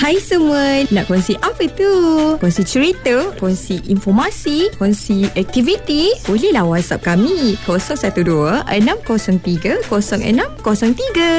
Hai semua, nak kongsi apa tu? Kongsi cerita, kongsi informasi, kongsi aktiviti? Bolehlah WhatsApp kami 012 603 0603.